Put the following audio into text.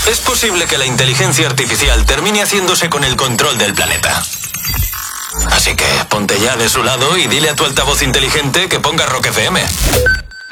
Es posible que la inteligencia artificial termine haciéndose con el control del planeta. Así que ponte ya de su lado y dile a tu altavoz inteligente que ponga Rock FM.